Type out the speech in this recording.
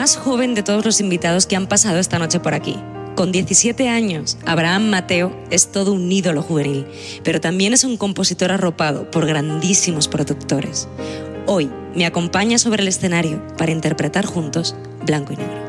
más joven de todos los invitados que han pasado esta noche por aquí. Con 17 años, Abraham Mateo es todo un ídolo juvenil, pero también es un compositor arropado por grandísimos productores. Hoy me acompaña sobre el escenario para interpretar juntos Blanco y Negro.